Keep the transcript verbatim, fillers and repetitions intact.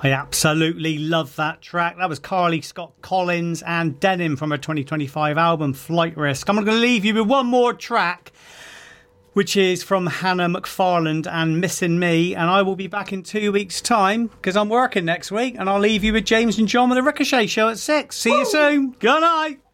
I absolutely love that track. That was Carly Scott Collins and Denim from her twenty twenty-five album Flight Risk. I'm going to leave you with one more track, which is from Hannah McFarland and Missing Me, and I will be back in two weeks' time because I'm working next week, and I'll leave you with James and John with the Ricochet Show at six. See you soon. Good night.